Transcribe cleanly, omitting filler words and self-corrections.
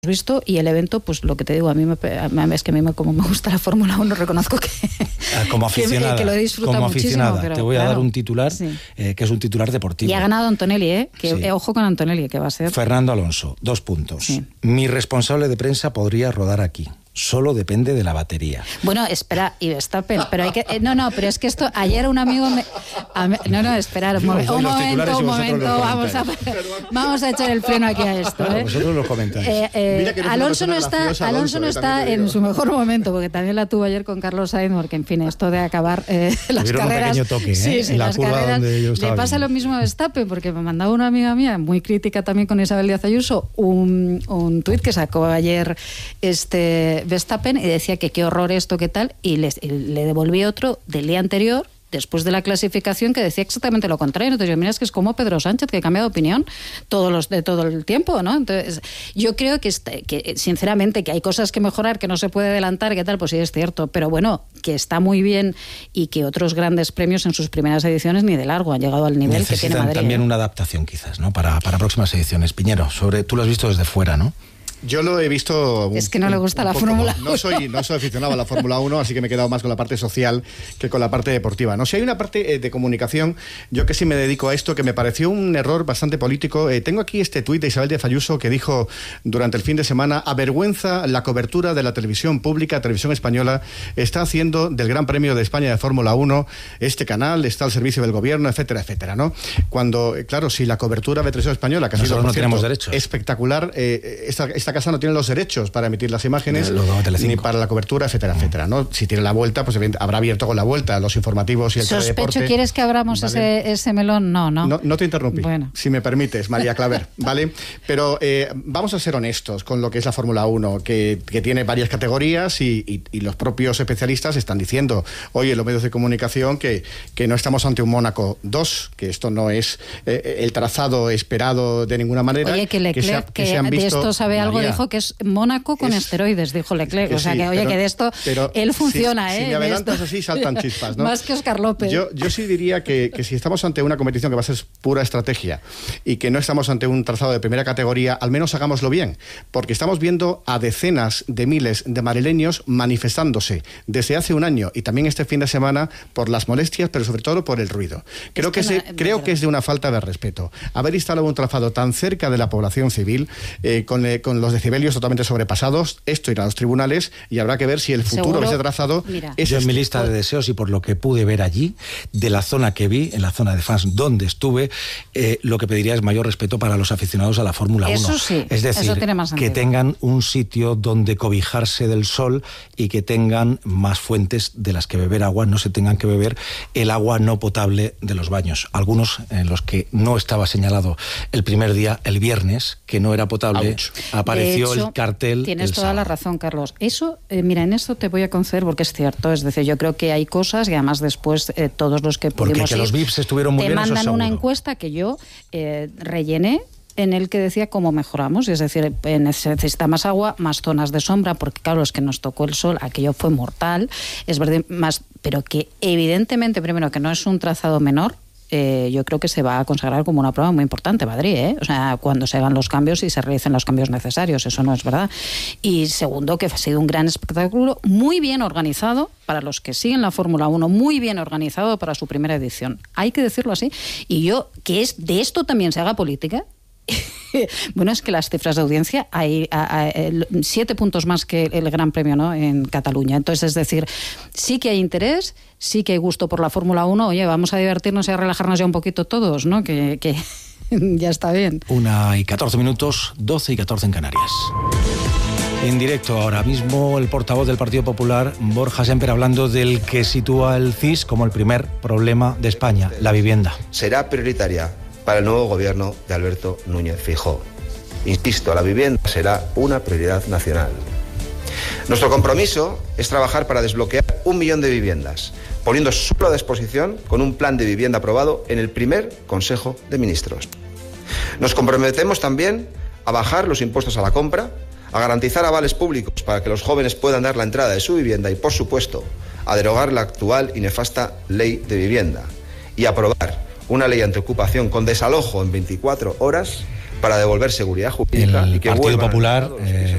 visto, y el evento, pues lo que te digo, a mí como me gusta la Fórmula 1, reconozco que como aficionada, que lo he disfrutado muchísimo, pero te voy a dar un titular, sí, que es un titular deportivo. Y ha ganado Antonelli, que sí. Ojo con Antonelli, que va a ser Fernando Alonso, 2 puntos. Sí. Mi responsable de prensa podría rodar aquí. Solo depende de la batería. Bueno, espera, y Verstappen, pero hay que... pero es que esto, ayer un amigo esperar, un momento, vamos a echar el freno aquí a esto. Vosotros lo comentáis. Alonso no está en su mejor momento, porque también la tuvo ayer con Carlos Sainz, porque en fin, esto de acabar las carreras... Un toque, sí, en las carreras, le pasa lo mismo a Verstappen, porque me mandaba una amiga mía, muy crítica también con Isabel Díaz Ayuso, un tuit que sacó ayer Verstappen, y decía que qué horror esto, qué tal, y le devolví otro del día anterior, después de la clasificación, que decía exactamente lo contrario. Entonces yo, mira, es que es como Pedro Sánchez, que cambia de opinión todo el tiempo, ¿no? Entonces yo creo que sinceramente, que hay cosas que mejorar, que no se puede adelantar, que tal, pues sí es cierto, pero bueno, que está muy bien, y que otros grandes premios en sus primeras ediciones ni de largo han llegado al nivel que tiene Madrid. También una adaptación quizás, ¿no? Para próximas ediciones. Piñero, tú lo has visto desde fuera, ¿no? Yo lo he visto... Es que no le gusta la Fórmula 1. No soy aficionado a la Fórmula 1, así que me he quedado más con la parte social que con la parte deportiva. No, si hay una parte de comunicación, yo que sí me dedico a esto, que me pareció un error bastante político. Tengo aquí este tuit de Isabel Díaz Ayuso, que dijo durante el fin de semana: avergüenza la cobertura de la televisión pública, televisión española, está haciendo del Gran Premio de España de Fórmula 1, este canal está al servicio del gobierno, etcétera, etcétera, ¿no? Cuando, claro, si la cobertura de televisión española, que ha sido, no tenemos derechos, espectacular, esta casa no tiene los derechos para emitir las imágenes, ni para la cobertura, etcétera, etcétera, ¿no? Si tiene la vuelta, pues habrá abierto con la vuelta los informativos y el teledeporte. Sospecho, ¿quieres que abramos, ¿vale?, ese melón? No te interrumpí, bueno, si me permites, María Claver, ¿vale? Pero vamos a ser honestos con lo que es la Fórmula 1, que tiene varias categorías, y los propios especialistas están diciendo hoy en los medios de comunicación que no estamos ante un Mónaco 2, que esto no es el trazado esperado de ninguna manera. Oye, que Leclerc, que de esto sabe algo, María, dijo que es Mónaco con esteroides, dijo Leclerc. O sea, que oye, que de esto él funciona, si me adelantas así, saltan chispas, ¿no? Más que Óscar López. Yo sí diría que si estamos ante una competición que va a ser pura estrategia, y que no estamos ante un trazado de primera categoría, al menos hagámoslo bien, porque estamos viendo a decenas de miles de madrileños manifestándose desde hace un año, y también este fin de semana, por las molestias, pero sobre todo por el ruido. Creo que es de una falta de respeto haber instalado un trazado tan cerca de la población civil, con los decibelios totalmente sobrepasados. Esto irá a los tribunales, y habrá que ver si el futuro de ese trazado es... Yo, en mi lista de deseos, y por lo que pude ver allí, de la zona que vi, en la zona de fans donde estuve, lo que pediría es mayor respeto para los aficionados a la Fórmula 1. Eso sí, es decir, que tengan un sitio donde cobijarse del sol, y que tengan más fuentes de las que beber agua, no se tengan que beber el agua no potable de los baños. Algunos en los que no estaba señalado el primer día, el viernes, que no era potable, apareció el cartel. Tienes toda la razón, Carlos. Eso, mira, en esto te voy a conceder, porque es cierto. Es decir, yo creo que hay cosas, y además después todos los que pudimos porque los VIPs estuvieron muy bien, te mandan eso una encuesta que yo rellené, en el que decía cómo mejoramos, es decir, necesita más agua, más zonas de sombra, porque claro, es que nos tocó el sol, aquello fue mortal, es verdad, pero que evidentemente, primero, que no es un trazado menor. Yo creo que se va a consagrar como una prueba muy importante Madrid, O sea, cuando se hagan los cambios y se realicen los cambios necesarios, eso no es verdad. Y segundo, que ha sido un gran espectáculo, muy bien organizado para los que siguen la Fórmula 1, muy bien organizado para su primera edición. Hay que decirlo así. Y yo, que de esto también se haga política. Bueno, es que las cifras de audiencia hay 7 puntos más que el Gran Premio, ¿no?, en Cataluña. Entonces, es decir, sí que hay interés, sí que hay gusto por la Fórmula 1. Oye, vamos a divertirnos y a relajarnos ya un poquito todos, ¿no? Que ya está bien. 1:14, 12:14 en Canarias. En directo ahora mismo, el portavoz del Partido Popular, Borja Sémper, hablando del que sitúa el CIS como el primer problema de España, la vivienda. Será prioritaria para el nuevo gobierno de Alberto Núñez Feijóo. Insisto, la vivienda será una prioridad nacional. Nuestro compromiso es trabajar para desbloquear 1 millón de viviendas, poniendo solo a disposición con un plan de vivienda aprobado en el primer Consejo de Ministros. Nos comprometemos también a bajar los impuestos a la compra, a garantizar avales públicos para que los jóvenes puedan dar la entrada de su vivienda y, por supuesto, a derogar la actual y nefasta ley de vivienda y a aprobar una ley antiocupación con desalojo en 24 horas para devolver seguridad jurídica. El Partido Popular